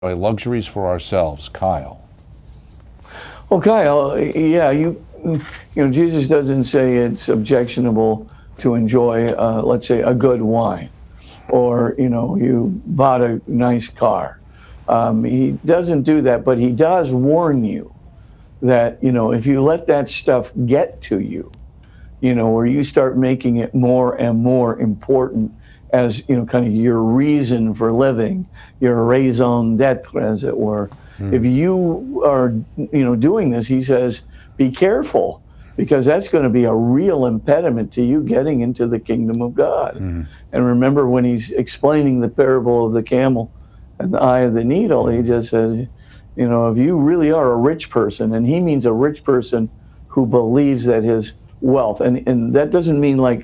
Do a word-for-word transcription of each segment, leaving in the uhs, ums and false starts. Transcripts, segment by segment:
luxuries for ourselves. Kyle. Well, Kyle, yeah, you, you know, Jesus doesn't say it's objectionable to enjoy, uh, let's say, a good wine, or, you know, you bought a nice car. Um, he doesn't do that, but he does warn you that, you know, if you let that stuff get to you, you know, where you start making it more and more important as, you know, kind of your reason for living, your raison d'etre, as it were. Mm. If you are, you know, doing this, he says, be careful, because that's going to be a real impediment to you getting into the kingdom of God. Mm. And remember, when he's explaining the parable of the camel and the eye of the needle, he just says, you know, if you really are a rich person, and he means a rich person who believes that his wealth, and, and that doesn't mean like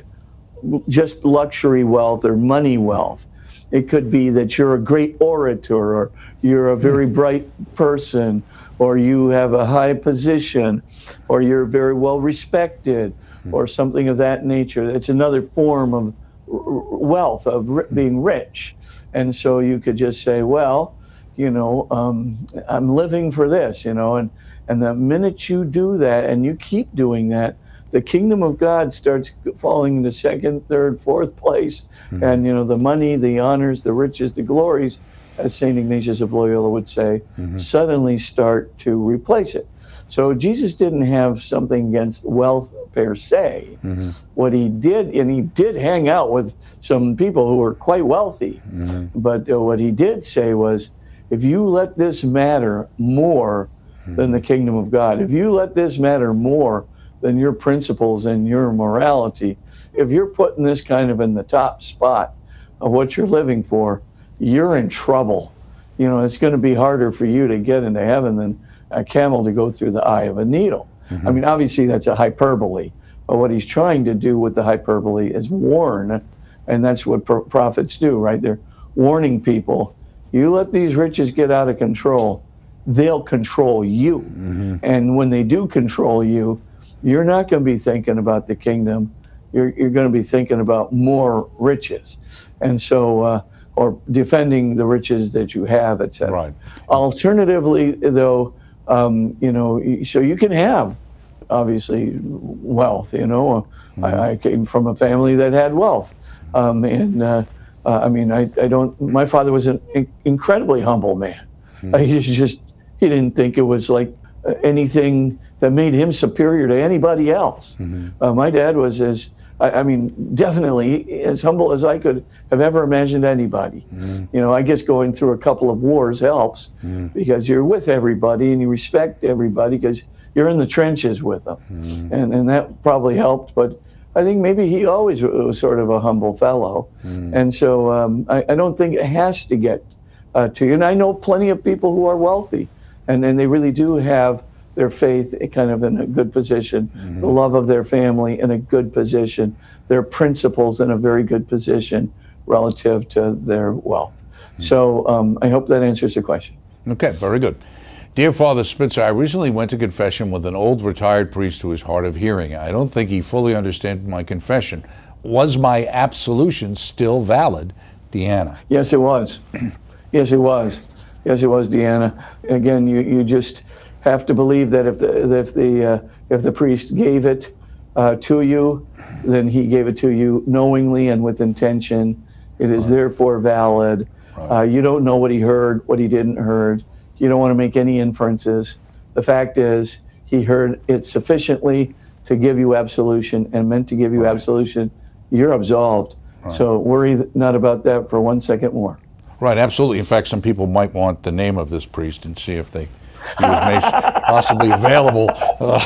just luxury wealth or money wealth. It could be that you're a great orator, or you're a very bright person, or you have a high position, or you're very well respected, or something of that nature. It's another form of wealth, of being rich. And so you could just say, well, you know, um, I'm living for this, you know, and, and the minute you do that and you keep doing that, the kingdom of God starts falling into second, third, fourth place. Mm-hmm. And, you know, the money, the honors, the riches, the glories, as Saint Ignatius of Loyola would say, mm-hmm. suddenly start to replace it. So Jesus didn't have something against wealth per se. Mm-hmm. What he did, and he did hang out with some people who were quite wealthy, mm-hmm. but uh, what he did say was, if you let this matter more mm-hmm. than the kingdom of God, if you let this matter more than your principles and your morality, if you're putting this kind of in the top spot of what you're living for, you're in trouble. You know, it's going to be harder for you to get into heaven than a camel to go through the eye of a needle. Mm-hmm. I mean, obviously that's a hyperbole, but what he's trying to do with the hyperbole is warn, and that's what pro- prophets do, right? They're warning people, you let these riches get out of control, they'll control you. Mm-hmm. And when they do control you, you're not going to be thinking about the kingdom. You're, you're going to be thinking about more riches. And so, uh, or defending the riches that you have, et cetera. Right. Alternatively, though, um, you know, so you can have, obviously, wealth, you know. Mm-hmm. I, I came from a family that had wealth. Um, and, uh, uh, I mean, I, I don't, my father was an in- incredibly humble man. Mm-hmm. Uh, he just, he didn't think it was like uh, anything that made him superior to anybody else. Mm-hmm. Uh, my dad was as, I, I mean, definitely as humble as I could have ever imagined anybody. Mm-hmm. You know, I guess going through a couple of wars helps, mm-hmm. because you're with everybody and you respect everybody because you're in the trenches with them. Mm-hmm. And, and that probably helped, but I think maybe he always was sort of a humble fellow. Mm-hmm. And so um, I, I don't think it has to get uh, to you. And I know plenty of people who are wealthy, and, and they really do have their faith kind of in a good position, mm-hmm. the love of their family in a good position, their principles in a very good position relative to their wealth. Mm-hmm. So um, I hope that answers the question. Okay, very good. Dear Father Spitzer, I recently went to confession with an old retired priest who is hard of hearing. I don't think he fully understood my confession. Was my absolution still valid? Deanna. Yes, it was. Yes, it was. Yes, it was, Deanna. Again, you, you just have to believe that if the if the uh, if the priest gave it uh, to you, then he gave it to you knowingly and with intention. It is right. Therefore valid. Right. Uh, you don't know what he heard, what he didn't heard. You don't want to make any inferences. The fact is, he heard it sufficiently to give you absolution and meant to give you right. absolution. You're absolved. Right. So worry not about that for one second more. Right, absolutely. In fact, some people might want the name of this priest and see if they he was made possibly available uh,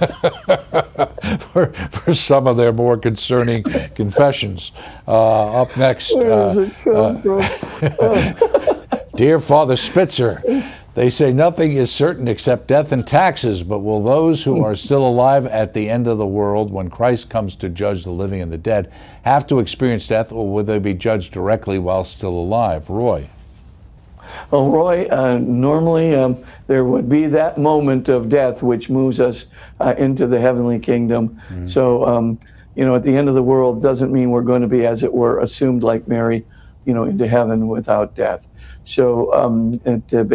for, for some of their more concerning confessions. Uh, up next, uh, uh, Dear Father Spitzer, they say nothing is certain except death and taxes, but will those who are still alive at the end of the world, when Christ comes to judge the living and the dead, have to experience death, or will they be judged directly while still alive? Roy. Well, Roy, uh, normally um, there would be that moment of death which moves us uh, into the heavenly kingdom. Mm-hmm. So, um, you know, at the end of the world doesn't mean we're going to be, as it were, assumed like Mary, you know, into heaven without death. So um, it uh,